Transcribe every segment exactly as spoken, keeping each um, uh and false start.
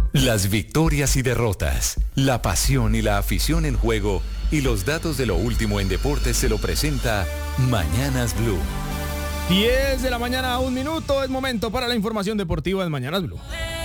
Las victorias y derrotas, la pasión y la afición en juego y los datos de lo último en deportes se lo presenta Mañanas Blue. diez de la mañana a un minuto, es momento para la información deportiva de Mañanas Blue.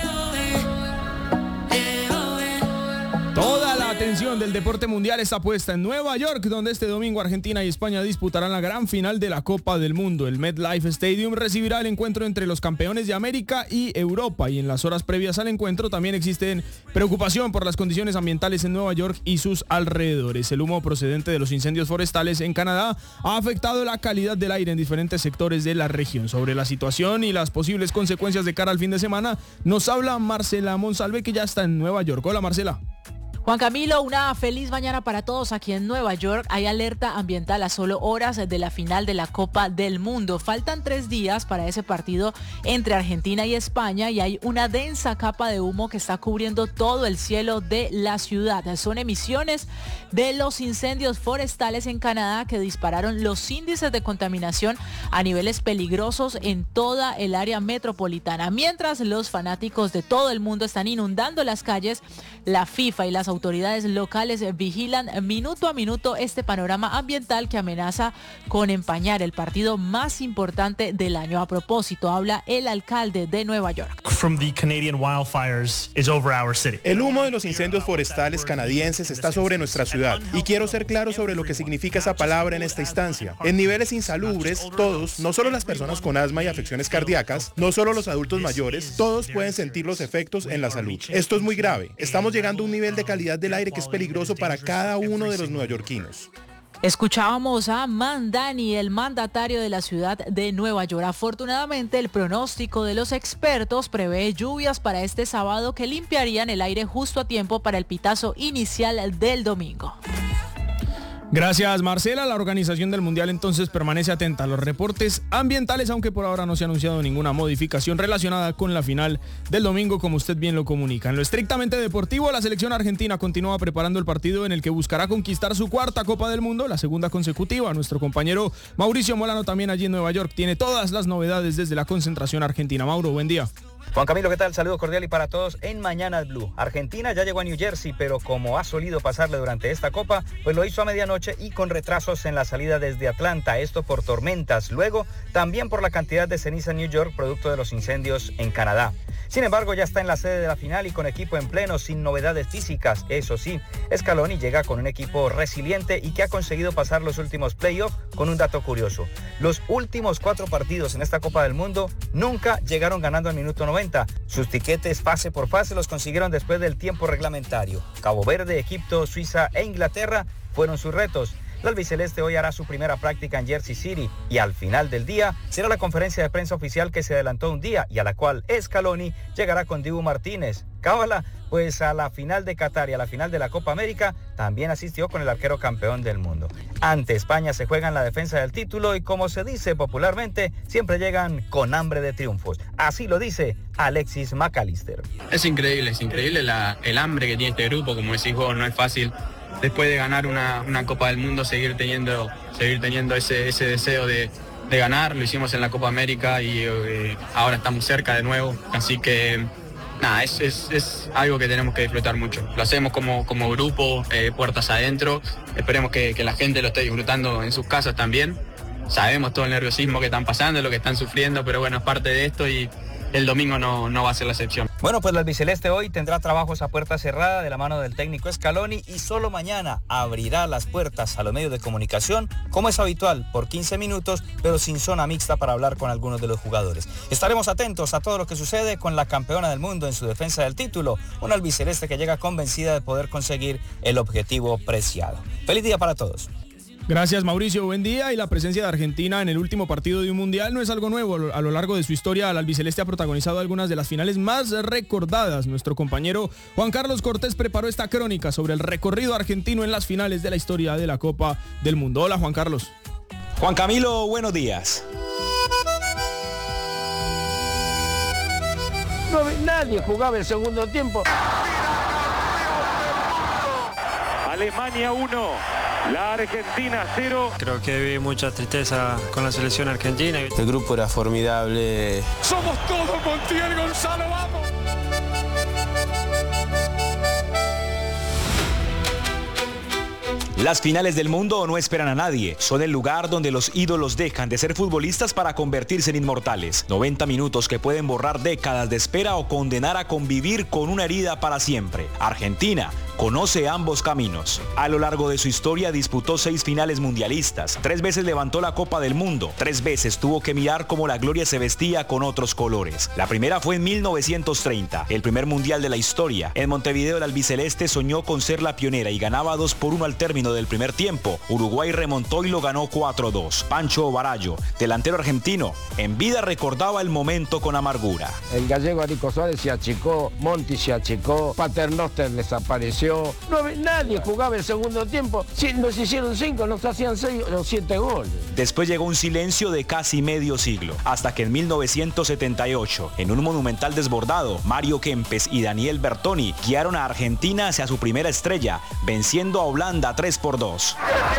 Toda la atención del deporte mundial está puesta en Nueva York, donde este domingo Argentina y España disputarán la gran final de la Copa del Mundo. El MetLife Stadium recibirá el encuentro entre los campeones de América y Europa, y en las horas previas al encuentro también existe preocupación por las condiciones ambientales en Nueva York y sus alrededores. El humo procedente de los incendios forestales en Canadá ha afectado la calidad del aire en diferentes sectores de la región. Sobre la situación y las posibles consecuencias de cara al fin de semana, nos habla Marcela Monsalve, que ya está en Nueva York. Hola, Marcela. Juan Camilo, una feliz mañana para todos. Aquí en Nueva York hay alerta ambiental a solo horas de la final de la Copa del Mundo. Faltan tres días para ese partido entre Argentina y España y hay una densa capa de humo que está cubriendo todo el cielo de la ciudad. Son emisiones de los incendios forestales en Canadá que dispararon los índices de contaminación a niveles peligrosos en toda el área metropolitana. Mientras los fanáticos de todo el mundo están inundando las calles, la FIFA y las autoridades locales vigilan minuto a minuto este panorama ambiental que amenaza con empañar el partido más importante del año. A propósito, habla el alcalde de Nueva York. From the Canadian wildfires is over our city. El humo de los incendios forestales canadienses está sobre nuestra ciudad y quiero ser claro sobre lo que significa esa palabra en esta instancia. En niveles insalubres, todos, no solo las personas con asma y afecciones cardíacas, no solo los adultos mayores, todos pueden sentir los efectos en la salud. Esto es muy grave. Estamos llegando a un nivel de calidad del aire que es peligroso para cada uno de los neoyorquinos. Escuchábamos a Mandani, el mandatario de la ciudad de Nueva York. Afortunadamente, el pronóstico de los expertos prevé lluvias para este sábado que limpiarían el aire justo a tiempo para el pitazo inicial del domingo. Gracias, Marcela. La organización del Mundial entonces permanece atenta a los reportes ambientales, aunque por ahora no se ha anunciado ninguna modificación relacionada con la final del domingo, como usted bien lo comunica. En lo estrictamente deportivo, la selección argentina continúa preparando el partido en el que buscará conquistar su cuarta Copa del Mundo, la segunda consecutiva. Nuestro compañero Mauricio Molano, también allí en Nueva York, tiene todas las novedades desde la concentración argentina. Mauro, buen día. Juan Camilo, ¿qué tal? Saludo cordial y para todos en Mañanas Blue. Argentina ya llegó a New Jersey, pero como ha solido pasarle durante esta Copa, pues lo hizo a medianoche y con retrasos en la salida desde Atlanta, esto por tormentas. Luego, también por la cantidad de ceniza en New York, producto de los incendios en Canadá. Sin embargo, ya está en la sede de la final y con equipo en pleno, sin novedades físicas. Eso sí, Scaloni llega con un equipo resiliente y que ha conseguido pasar los últimos playoffs con un dato curioso. Los últimos cuatro partidos en esta Copa del Mundo nunca llegaron ganando al minuto noventa. Sus tiquetes fase por fase los consiguieron después del tiempo reglamentario. Cabo Verde, Egipto, Suiza e Inglaterra fueron sus retos. La albiceleste hoy hará su primera práctica en Jersey City y al final del día será la conferencia de prensa oficial que se adelantó un día y a la cual Scaloni llegará con Dibu Martínez. Cábala, pues a la final de Qatar y a la final de la Copa América también asistió con el arquero campeón del mundo. Ante España se juega en la defensa del título y, como se dice popularmente, siempre llegan con hambre de triunfos. Así lo dice Alexis McAllister. Es increíble, es increíble la, el hambre que tiene este grupo. Como decís vos, no es fácil después de ganar una, una Copa del Mundo seguir teniendo, seguir teniendo ese, ese deseo de, de ganar. Lo hicimos en la Copa América y eh, ahora estamos cerca de nuevo, así que nada, es, es, es algo que tenemos que disfrutar mucho. Lo hacemos como, como grupo, eh, puertas adentro. Esperemos que, que la gente lo esté disfrutando en sus casas también. Sabemos todo el nerviosismo que están pasando, lo que están sufriendo, pero bueno, es parte de esto y el domingo no, no va a ser la excepción. Bueno, pues la albiceleste hoy tendrá trabajos a puerta cerrada de la mano del técnico Scaloni y solo mañana abrirá las puertas a los medios de comunicación, como es habitual, por quince minutos, pero sin zona mixta para hablar con algunos de los jugadores. Estaremos atentos a todo lo que sucede con la campeona del mundo en su defensa del título, una albiceleste que llega convencida de poder conseguir el objetivo preciado. Feliz día para todos. Gracias, Mauricio, buen día. Y la presencia de Argentina en el último partido de un mundial no es algo nuevo. A lo largo de su historia, la albiceleste ha protagonizado algunas de las finales más recordadas. Nuestro compañero Juan Carlos Cortés preparó esta crónica sobre el recorrido argentino en las finales de la historia de la Copa del Mundo. Hola, Juan Carlos. Juan Camilo, buenos días. No, nadie jugaba el segundo tiempo. Alemania uno. La Argentina cero. Creo que vi mucha tristeza con la selección argentina. El grupo era formidable. Somos todos Montiel, Gonzalo, vamos. Las finales del mundo no esperan a nadie. Son el lugar donde los ídolos dejan de ser futbolistas para convertirse en inmortales. noventa minutos que pueden borrar décadas de espera o condenar a convivir con una herida para siempre. Argentina conoce ambos caminos. A lo largo de su historia disputó seis finales mundialistas, tres veces levantó la Copa del Mundo, tres veces tuvo que mirar cómo la gloria se vestía con otros colores. La primera fue en mil novecientos treinta, el primer mundial de la historia. En Montevideo el albiceleste soñó con ser la pionera y ganaba dos por uno al término del primer tiempo. Uruguay remontó y lo ganó cuatro dos. Pancho Barallo, delantero argentino, en vida recordaba el momento con amargura. El gallego Arico Suárez se achicó, Monti se achicó, Paternoster desapareció. No, nadie jugaba el segundo tiempo. Si nos hicieron cinco, nos hacían seis o siete goles. Después llegó un silencio de casi medio siglo, hasta que en mil novecientos setenta y ocho, en un monumental desbordado, Mario Kempes y Daniel Bertoni guiaron a Argentina hacia su primera estrella, venciendo a Holanda tres por dos.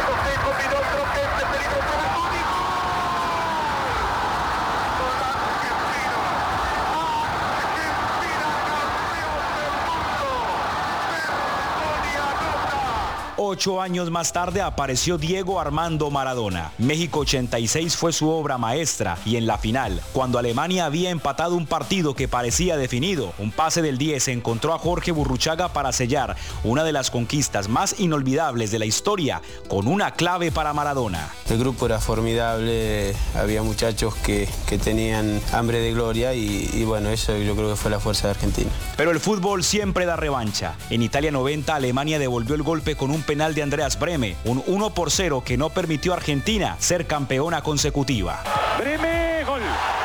Ocho años más tarde apareció Diego Armando Maradona. México ochenta y seis fue su obra maestra y en la final, cuando Alemania había empatado un partido que parecía definido, un pase del diez encontró a Jorge Burruchaga para sellar una de las conquistas más inolvidables de la historia, con una clave para Maradona. El grupo era formidable, había muchachos que, que tenían hambre de gloria y, y bueno, eso yo creo que fue la fuerza de Argentina. Pero el fútbol siempre da revancha. En Italia noventa, Alemania devolvió el golpe con un penal de Andreas Brehme, un uno por cero que no permitió a Argentina ser campeona consecutiva. Brehme, gol.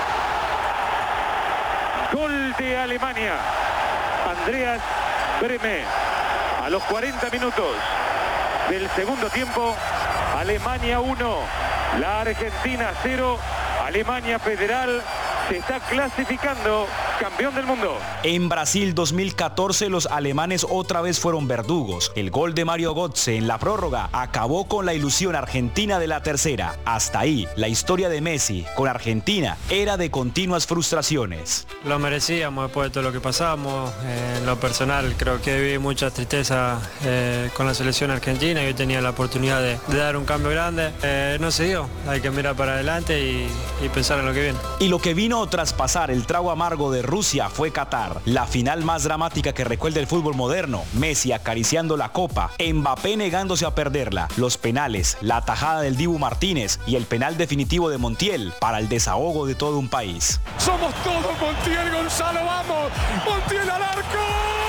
Gol de Alemania. Andreas Brehme. A los cuarenta minutos del segundo tiempo, Alemania uno, la Argentina cero. Alemania Federal se está clasificando campeón del mundo. En Brasil dos mil catorce los alemanes otra vez fueron verdugos. El gol de Mario Götze en la prórroga acabó con la ilusión argentina de la tercera. Hasta ahí, la historia de Messi con Argentina era de continuas frustraciones. Lo merecíamos después de todo lo que pasamos. Eh, en lo personal creo que viví mucha tristeza eh, con la selección argentina y hoy tenía la oportunidad de, de dar un cambio grande. Eh, no se dio, hay que mirar para adelante y, y pensar en lo que viene. Y lo que vino tras pasar el trago amargo de Rusia fue Qatar, la final más dramática que recuerda el fútbol moderno. Messi acariciando la copa, Mbappé negándose a perderla, los penales, la atajada del Dibu Martínez y el penal definitivo de Montiel para el desahogo de todo un país. Somos todos Montiel, Gonzalo, vamos, Montiel al arco.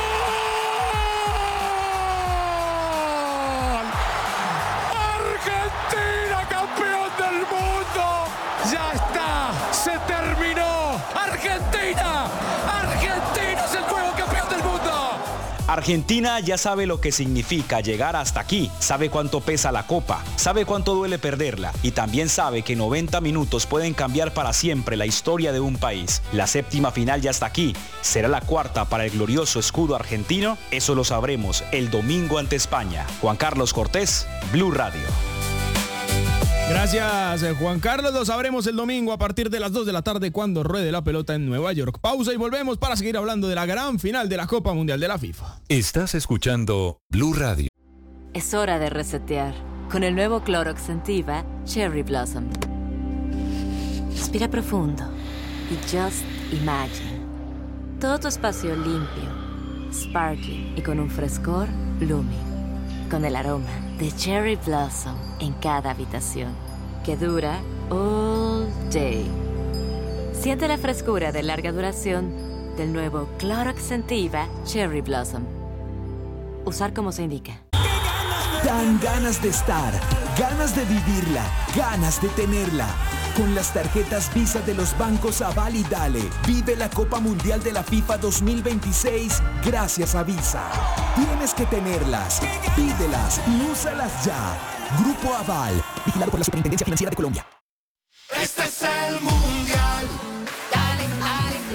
Argentina, campeón del mundo. Ya está, se terminó. Argentina, Argentina es el nuevo campeón del mundo. Argentina ya sabe lo que significa llegar hasta aquí, sabe cuánto pesa la copa, sabe cuánto duele perderla y también sabe que noventa minutos pueden cambiar para siempre la historia de un país. La séptima final ya está aquí, ¿será la cuarta para el glorioso escudo argentino? Eso lo sabremos el domingo ante España. Juan Carlos Cortés, Blue Radio. Gracias, Juan Carlos. Lo sabremos el domingo a partir de las dos de la tarde cuando ruede la pelota en Nueva York. Pausa y volvemos para seguir hablando de la gran final de la Copa Mundial de la FIFA. Estás escuchando Blue Radio. Es hora de resetear con el nuevo Clorox Scentiva Cherry Blossom. Respira profundo y just imagine. Todo tu espacio limpio, sparkling y con un frescor blooming. Con el aroma de Cherry Blossom en cada habitación, que dura all day. Siente la frescura de larga duración del nuevo Clorox Scentiva Cherry Blossom. Usar como se indica. Dan ganas de estar, ganas de vivirla, ganas de tenerla. Con las tarjetas Visa de los bancos Aval y Dale, vive la Copa Mundial de la FIFA dos mil veintiséis gracias a Visa. Tienes que tenerlas, pídelas y úsalas ya. Grupo Aval, vigilado por la Superintendencia Financiera de Colombia. Este es el Mundial. Dale, dale, let's go.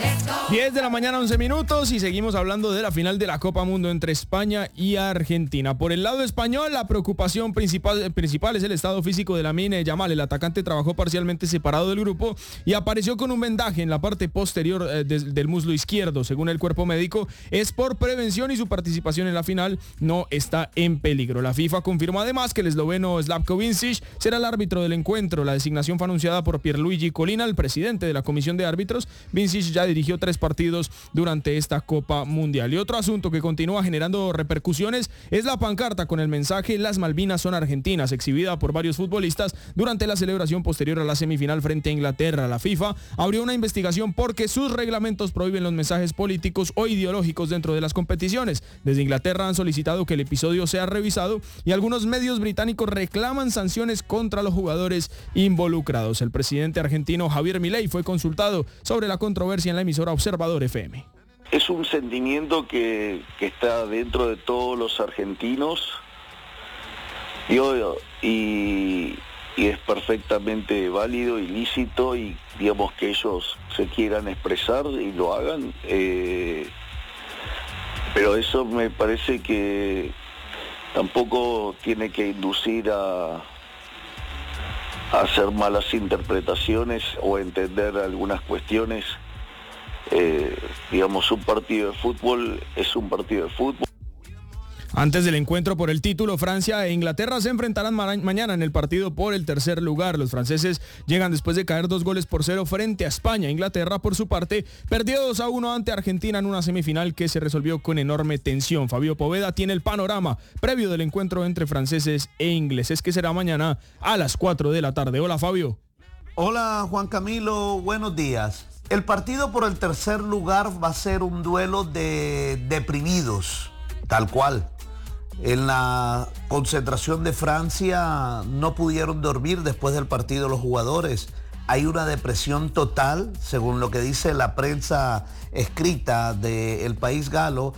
diez de la mañana, once minutos, y seguimos hablando de la final de la Copa Mundo entre España y Argentina. Por el lado español, la preocupación principal, principal es el estado físico de Lamine Yamal. El atacante trabajó parcialmente separado del grupo y apareció con un vendaje en la parte posterior eh, de, del muslo izquierdo. Según el cuerpo médico, es por prevención y su participación en la final no está en peligro. La FIFA confirmó además que el esloveno Slavko Vincic será el árbitro del encuentro. La designación fue anunciada por Pierluigi Collina, el presidente de la comisión de árbitros. Vincic ya dirigió tres partidos durante esta Copa Mundial. Y otro asunto que continúa generando repercusiones es la pancarta con el mensaje "Las Malvinas son argentinas", exhibida por varios futbolistas durante la celebración posterior a la semifinal frente a Inglaterra. La FIFA abrió una investigación porque sus reglamentos prohíben los mensajes políticos o ideológicos dentro de las competiciones. Desde Inglaterra han solicitado que el episodio sea revisado y algunos medios británicos reclaman sanciones contra los jugadores involucrados. El presidente argentino Javier Milei fue consultado sobre la controversia en la emisora Observador F M. Es un sentimiento que, que está dentro de todos los argentinos y, y, y es perfectamente válido y lícito, y digamos que ellos se quieran expresar y lo hagan, eh, pero eso me parece que tampoco tiene que inducir a, a hacer malas interpretaciones o entender algunas cuestiones. Eh, digamos, un partido de fútbol es un partido de fútbol. Antes del encuentro por el título, Francia e Inglaterra se enfrentarán ma- mañana en el partido por el tercer lugar. Los franceses llegan después de caer dos goles por cero frente a España. Inglaterra, por su parte, perdió dos a uno ante Argentina en una semifinal que se resolvió con enorme tensión. Fabio Poveda tiene el panorama previo del encuentro entre franceses e ingleses, que será mañana a las cuatro de la tarde. Hola, Fabio. Hola, Juan Camilo, buenos días. El partido por el tercer lugar va a ser un duelo de deprimidos, tal cual. En la concentración de Francia no pudieron dormir después del partido los jugadores. Hay una depresión total, según lo que dice la prensa escrita del país galo.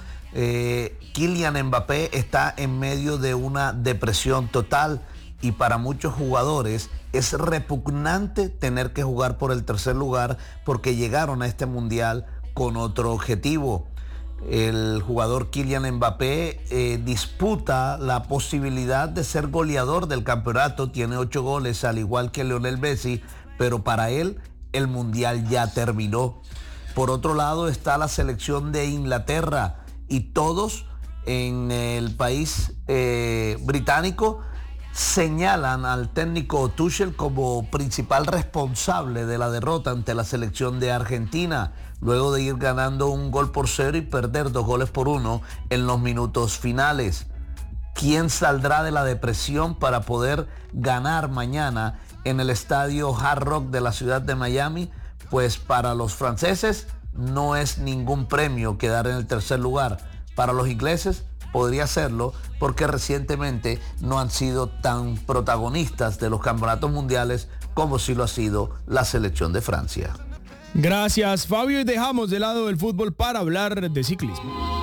Eh, Kylian Mbappé está en medio de una depresión total y para muchos jugadores es repugnante tener que jugar por el tercer lugar porque llegaron a este mundial con otro objetivo. El jugador Kylian Mbappé eh, disputa la posibilidad de ser goleador del campeonato, tiene ocho goles al igual que Lionel Messi, pero para él el mundial ya terminó. Por otro lado está la selección de Inglaterra y todos en el país eh, británico señalan al técnico Tuchel como principal responsable de la derrota ante la selección de Argentina, luego de ir ganando un gol por cero y perder dos goles por uno en los minutos finales. ¿Quién saldrá de la depresión para poder ganar mañana en el estadio Hard Rock de la ciudad de Miami? Pues para los franceses no es ningún premio quedar en el tercer lugar. Para los ingleses podría serlo porque recientemente no han sido tan protagonistas de los campeonatos mundiales como sí lo ha sido la selección de Francia. Gracias, Fabio, y dejamos de lado el fútbol para hablar de ciclismo.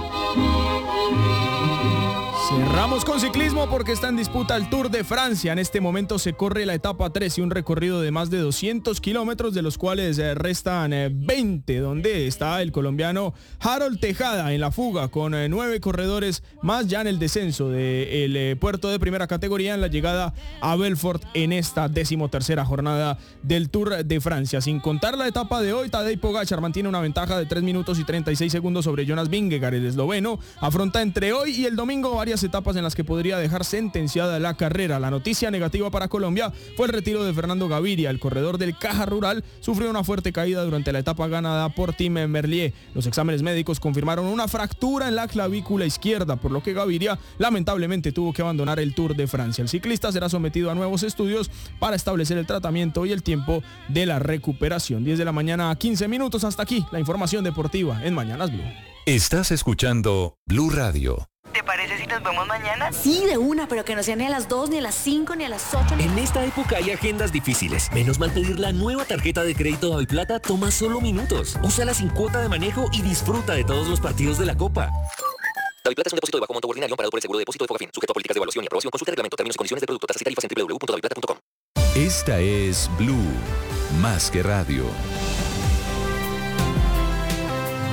Cerramos con ciclismo porque está en disputa el Tour de Francia. En este momento se corre la etapa tres y un recorrido de más de doscientos kilómetros, de los cuales eh, restan eh, veinte, donde está el colombiano Harold Tejada en la fuga con eh, nueve corredores más ya en el descenso del eh, puerto de primera categoría en la llegada a Belfort en esta decimotercera jornada del Tour de Francia. Sin contar la etapa de hoy, Tadej Pogačar mantiene una ventaja de tres minutos y treinta y seis segundos sobre Jonas Vingegaard. El esloveno afronta entre hoy y el domingo varias etapas en las que podría dejar sentenciada la carrera. La noticia negativa para Colombia fue el retiro de Fernando Gaviria. El corredor del Caja Rural sufrió una fuerte caída durante la etapa ganada por Tim Merlier. Los exámenes médicos confirmaron una fractura en la clavícula izquierda, por lo que Gaviria lamentablemente tuvo que abandonar el Tour de Francia. El ciclista será sometido a nuevos estudios para establecer el tratamiento y el tiempo de la recuperación. diez de la mañana a quince minutos. Hasta aquí la información deportiva en Mañanas Blue. Estás escuchando Blue Radio. ¿Te parece si nos vemos mañana? Sí, de una, pero que no sea ni a las dos, ni a las cinco, ni a las ocho. En esta época hay agendas difíciles. Menos mal pedir la nueva tarjeta de crédito Daviplata toma solo minutos. Úsala sin cuota de manejo y disfruta de todos los partidos de la Copa. Daviplata es un depósito de bajo monto ordinario amparado por el seguro de depósito de Fogafín, sujeto a políticas de evaluación y aprobación. Consulta el reglamento, términos y condiciones del producto, tasas y tarifas en doble u doble u doble u punto daviplata punto com. Esta es Blue, más que radio.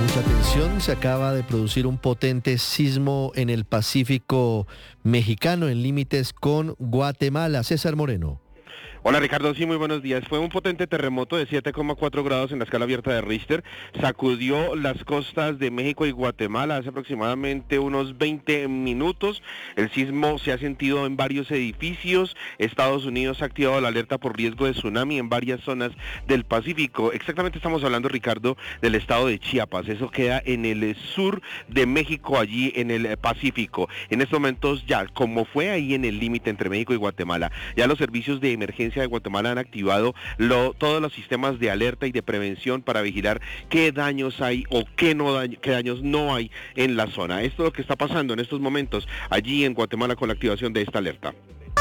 Mucha atención, se acaba de producir un potente sismo en el Pacífico mexicano en límites con Guatemala. César Moreno. Hola Ricardo, sí, muy buenos días. Fue un potente terremoto de siete coma cuatro grados en la escala abierta de Richter. Sacudió las costas de México y Guatemala hace aproximadamente unos veinte minutos. El sismo se ha sentido en varios edificios. Estados Unidos ha activado la alerta por riesgo de tsunami en varias zonas del Pacífico. Exactamente estamos hablando, Ricardo, del estado de Chiapas. Eso queda en el sur de México, allí en el Pacífico. En estos momentos ya, como fue ahí en el límite entre México y Guatemala, ya los servicios de emergencia de Guatemala han activado lo, todos los sistemas de alerta y de prevención para vigilar qué daños hay o qué, no daño, qué daños no hay en la zona. Esto es lo que está pasando en estos momentos allí en Guatemala con la activación de esta alerta.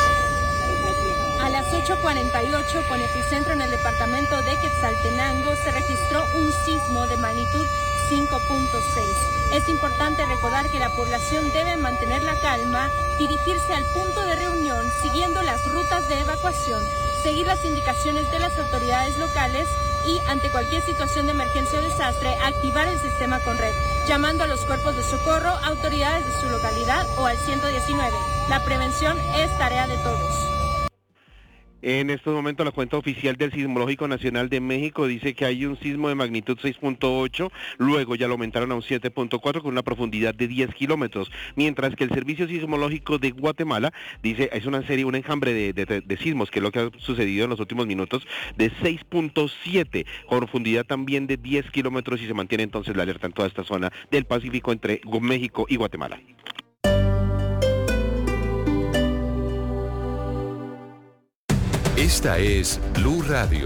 A las ocho cuarenta y ocho, con epicentro en el departamento de Quetzaltenango, se registró un sismo de magnitud cinco punto seis. Es importante recordar que la población debe mantener la calma, dirigirse al punto de reunión siguiendo las rutas de evacuación, seguir las indicaciones de las autoridades locales y, ante cualquier situación de emergencia o desastre, activar el sistema con red, llamando a los cuerpos de socorro, autoridades de su localidad o al ciento diecinueve. La prevención es tarea de todos. En estos momentos la cuenta oficial del Sismológico Nacional de México dice que hay un sismo de magnitud seis punto ocho, luego ya lo aumentaron a un siete punto cuatro con una profundidad de diez kilómetros, mientras que el Servicio Sismológico de Guatemala dice, es una serie, un enjambre de, de, de sismos, que es lo que ha sucedido en los últimos minutos, de seis punto siete, con profundidad también de diez kilómetros, y se mantiene entonces la alerta en toda esta zona del Pacífico entre México y Guatemala. Esta es Blue Radio.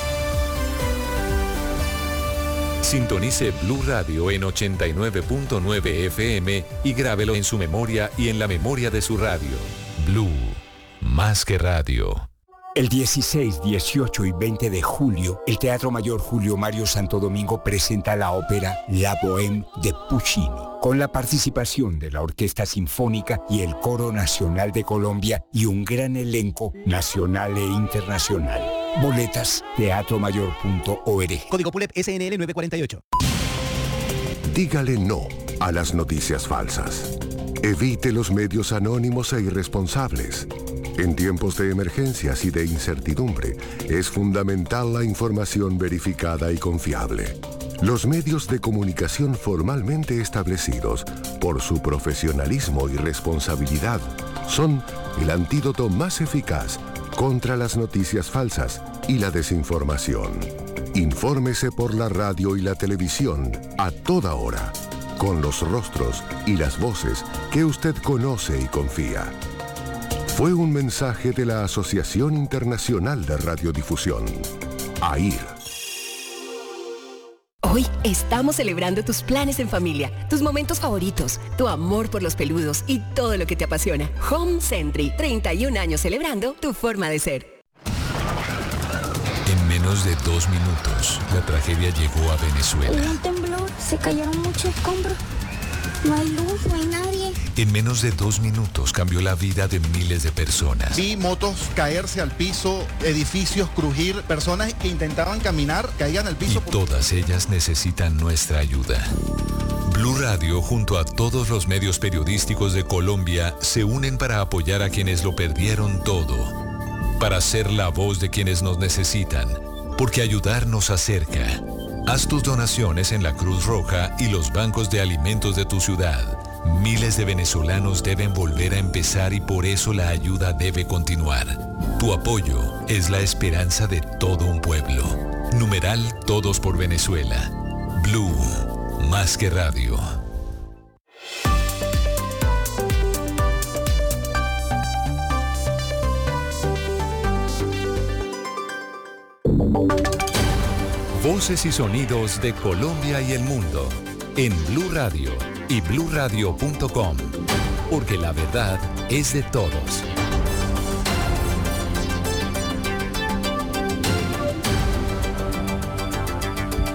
Sintonice Blue Radio en ochenta y nueve punto nueve F M y grábelo en su memoria y en la memoria de su radio. Blue, más que radio. El dieciséis, dieciocho y veinte de julio, el Teatro Mayor Julio Mario Santo Domingo presenta la ópera La Bohème de Puccini, con la participación de la Orquesta Sinfónica y el Coro Nacional de Colombia y un gran elenco nacional e internacional. Boletas, teatro mayor punto org. Código P U L E P S N L nueve cuarenta y ocho. Dígale no a las noticias falsas. Evite los medios anónimos e irresponsables. En tiempos de emergencias y de incertidumbre, es fundamental la información verificada y confiable. Los medios de comunicación formalmente establecidos, por su profesionalismo y responsabilidad, son el antídoto más eficaz contra las noticias falsas y la desinformación. Infórmese por la radio y la televisión a toda hora, con los rostros y las voces que usted conoce y confía. Fue un mensaje de la Asociación Internacional de Radiodifusión, A I R. Hoy estamos celebrando tus planes en familia, tus momentos favoritos, tu amor por los peludos y todo lo que te apasiona. Home Sentry, treinta y un años celebrando tu forma de ser. En menos de dos minutos, la tragedia llegó a Venezuela. Hubo un temblor, se cayeron muchos escombros. No hay luz, no hay nadie. En menos de dos minutos cambió la vida de miles de personas. Vi motos caerse al piso, edificios crujir, personas que intentaban caminar caían al piso. Y todas ellas necesitan nuestra ayuda. Blue Radio, junto a todos los medios periodísticos de Colombia, se unen para apoyar a quienes lo perdieron todo. Para ser la voz de quienes nos necesitan, porque ayudar nos acerca. Haz tus donaciones en la Cruz Roja y los bancos de alimentos de tu ciudad. Miles de venezolanos deben volver a empezar y por eso la ayuda debe continuar. Tu apoyo es la esperanza de todo un pueblo. Numeral Todos por Venezuela. Blue, más que radio. Voces y sonidos de Colombia y el mundo en Blue Radio y blue radio punto com, porque la verdad es de todos.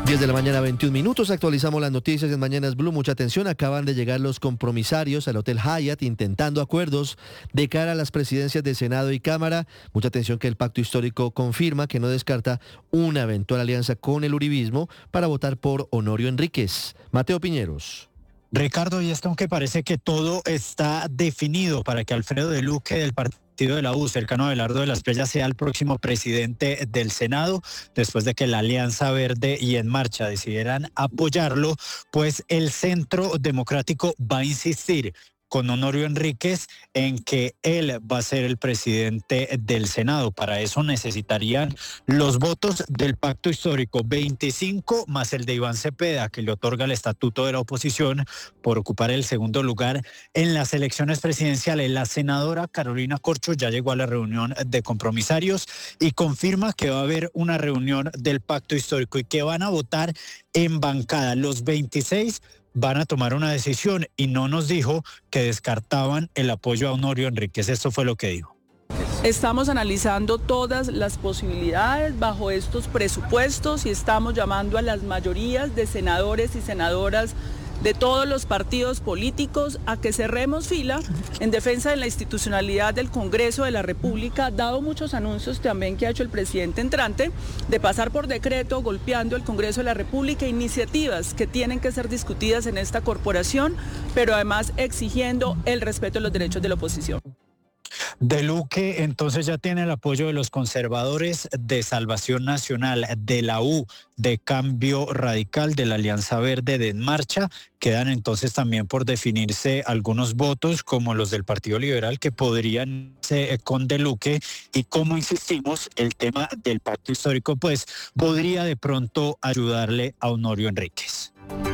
diez de la mañana, veintiún minutos. Actualizamos las noticias en Mañanas Blue. Mucha atención. Acaban de llegar los compromisarios al Hotel Hyatt intentando acuerdos de cara a las presidencias de Senado y Cámara. Mucha atención que el pacto histórico confirma que no descarta una eventual alianza con el uribismo para votar por Honorio Enríquez. Mateo Piñeros. Ricardo, y esto aunque parece que todo está definido para que Alfredo de Luque del partido de la U, cercano a Abelardo de las Playas, sea el próximo presidente del Senado, después de que la Alianza Verde y En Marcha decidieran apoyarlo, pues el Centro Democrático va a insistir con Honorio Enríquez en que él va a ser el presidente del Senado. Para eso necesitarían los votos del pacto histórico, veinticinco más el de Iván Cepeda, que le otorga el estatuto de la oposición por ocupar el segundo lugar en las elecciones presidenciales. La senadora Carolina Corcho ya llegó a la reunión de compromisarios y confirma que va a haber una reunión del pacto histórico y que van a votar en bancada. Los veintiséis van a tomar una decisión y no nos dijo que descartaban el apoyo a Honorio Enríquez. Esto fue lo que dijo. Estamos analizando todas las posibilidades bajo estos presupuestos y estamos llamando a las mayorías de senadores y senadoras de todos los partidos políticos a que cerremos fila en defensa de la institucionalidad del Congreso de la República, dado muchos anuncios también que ha hecho el presidente entrante de pasar por decreto golpeando el Congreso de la República, iniciativas que tienen que ser discutidas en esta corporación, pero además exigiendo el respeto de los derechos de la oposición. De Luque entonces ya tiene el apoyo de los conservadores, de Salvación Nacional, de la U, de Cambio Radical, de la Alianza Verde, de En Marcha. Quedan entonces también por definirse algunos votos como los del Partido Liberal que podrían ser con De Luque, y como insistimos, el tema del pacto histórico pues podría de pronto ayudarle a Honorio Enríquez.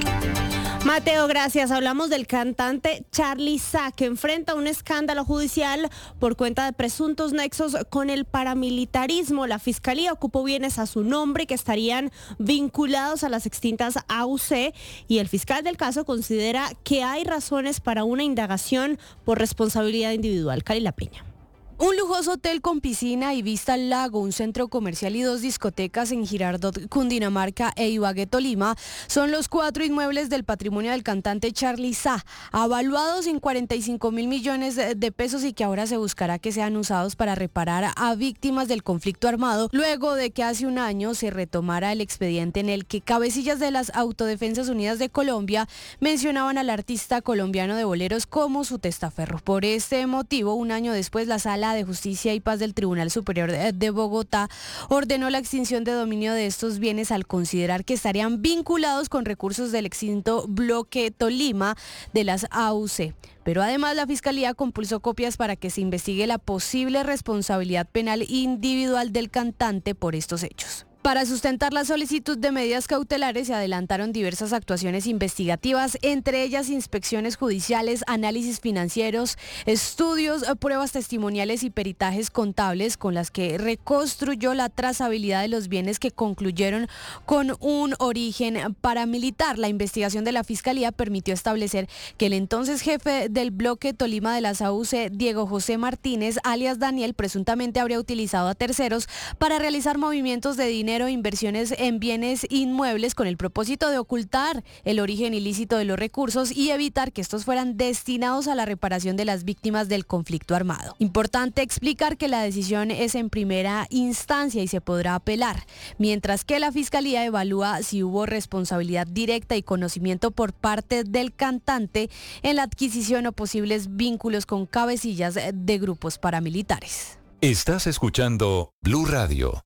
Mateo, gracias. Hablamos del cantante Charly Sa, que enfrenta un escándalo judicial por cuenta de presuntos nexos con el paramilitarismo. La Fiscalía ocupó bienes a su nombre que estarían vinculados a las extintas A U C, y el fiscal del caso considera que hay razones para una indagación por responsabilidad individual. Cari La Peña. Un lujoso hotel con piscina y vista al lago, un centro comercial y dos discotecas en Girardot, Cundinamarca e Ibagué, Tolima, son los cuatro inmuebles del patrimonio del cantante Charly Sa, avaluados en cuarenta y cinco mil millones de pesos y que ahora se buscará que sean usados para reparar a víctimas del conflicto armado, luego de que hace un año se retomara el expediente en el que cabecillas de las Autodefensas Unidas de Colombia mencionaban al artista colombiano de boleros como su testaferro. Por este motivo, un año después, la Sala de Justicia y Paz del Tribunal Superior de Bogotá ordenó la extinción de dominio de estos bienes al considerar que estarían vinculados con recursos del extinto bloque Tolima de las A U C. Pero además la Fiscalía compulsó copias para que se investigue la posible responsabilidad penal individual del cantante por estos hechos. Para sustentar la solicitud de medidas cautelares se adelantaron diversas actuaciones investigativas, entre ellas inspecciones judiciales, análisis financieros, estudios, pruebas testimoniales y peritajes contables con las que reconstruyó la trazabilidad de los bienes que concluyeron con un origen paramilitar. La investigación de la Fiscalía permitió establecer que el entonces jefe del bloque Tolima de las A U C, Diego José Martínez, alias Daniel, presuntamente habría utilizado a terceros para realizar movimientos de dinero e inversiones en bienes inmuebles con el propósito de ocultar el origen ilícito de los recursos y evitar que estos fueran destinados a la reparación de las víctimas del conflicto armado. Importante explicar que la decisión es en primera instancia y se podrá apelar, mientras que la Fiscalía evalúa si hubo responsabilidad directa y conocimiento por parte del cantante en la adquisición o posibles vínculos con cabecillas de grupos paramilitares. Estás escuchando Blue Radio.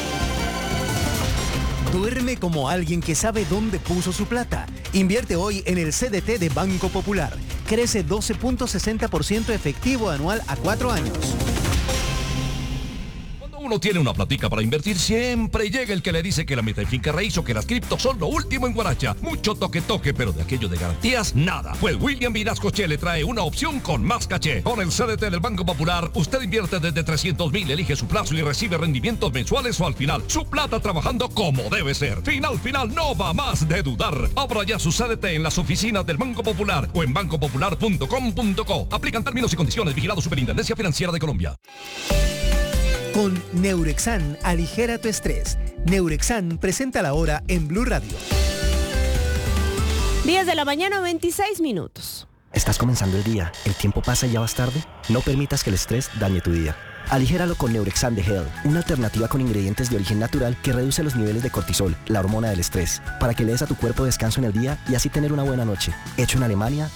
Duerme como alguien que sabe dónde puso su plata. Invierte hoy en el C D T de Banco Popular. Crece doce punto sesenta por ciento efectivo anual a cuatro años. Uno tiene una platica para invertir, siempre llega el que le dice que la meta en finca raíz o que las criptos son lo último en guaracha. Mucho toque toque, pero de aquello de garantías, nada. Pues William Vinascoche le trae una opción con más caché. Con el C D T del Banco Popular, usted invierte desde trescientos mil, elige su plazo y recibe rendimientos mensuales o al final. Su plata trabajando como debe ser. Final, final, no va más de dudar. Abra ya su C D T en las oficinas del Banco Popular o en banco popular punto com punto co. Aplican términos y condiciones. Vigilado Superintendencia Financiera de Colombia. Con Neurexan, aligera tu estrés. Neurexan presenta la hora en Blue Radio. diez de la mañana, veintiséis minutos. ¿Estás comenzando el día? ¿El tiempo pasa y ya vas tarde? No permitas que el estrés dañe tu día. Aligéralo con Neurexan de Hell, una alternativa con ingredientes de origen natural que reduce los niveles de cortisol, la hormona del estrés, para que le des a tu cuerpo descanso en el día y así tener una buena noche. Hecho en Alemania,